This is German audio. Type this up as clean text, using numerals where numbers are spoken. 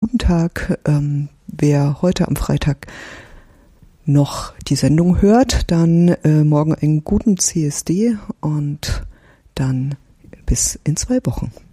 guten Tag. Wer heute am Freitag noch die Sendung hört, dann morgen einen guten CSD und dann bis in 2 Wochen.